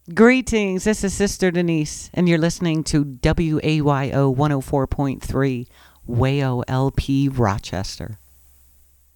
Greetings, this is Sister Denise, and you're listening to WAYO 104.3 WAYO LP Rochester.